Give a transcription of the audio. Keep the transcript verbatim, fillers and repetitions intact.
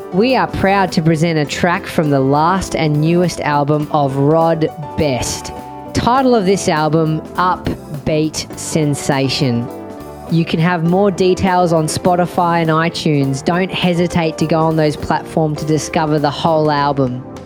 We are proud to present a track from the last and newest album of Rod Best. Title of this album, Upbeat Sensation. You can have more details on Spotify and iTunes. Don't hesitate to go on those platforms to discover the whole album.